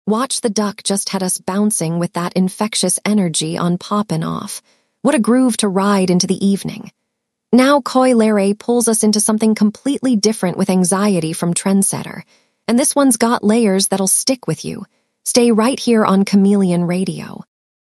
Watch the Duck just had us bouncing with that infectious energy on Poppin' Off. What a groove to ride into the evening. Now Coi Leray pulls us into something completely different with Anxiety from Trendsetter. And this one's got layers that'll stick with you. Stay right here on Chameleon Radio.